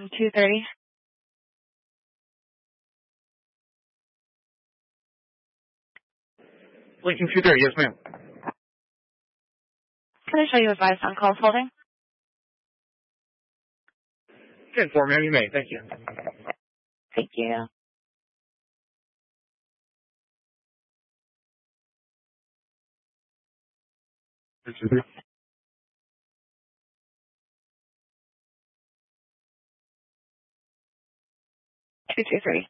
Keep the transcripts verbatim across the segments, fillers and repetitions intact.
Lincoln two thirty. Lincoln two thirty, yes ma'am. Can I show you advice on calls holding? ten four, ma'am, you may. Thank you. Thank you. two two three. two two three.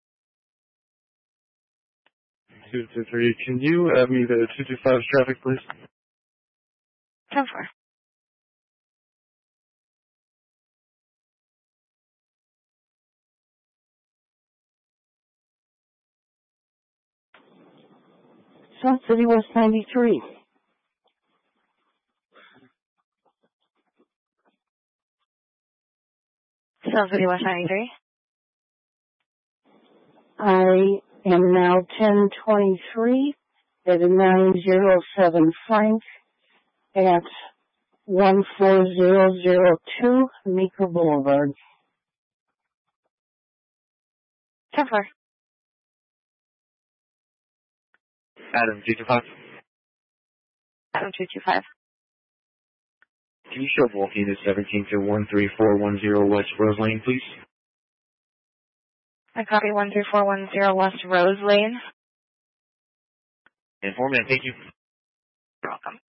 two two three. Can you add me the two two five traffic, please? ten four. Sun City West ninety-three. Sun City West ninety-three. I am now ten twenty-three at nine oh seven Frank at one four zero zero two Meeker Boulevard. ten four. Adam, two two five. Adam two two five. Can you show Wolfie to seventeen to one three four one zero West Rose Lane, please? I copy one three four one zero West Rose Lane. And four, ma'am, thank you. You're welcome.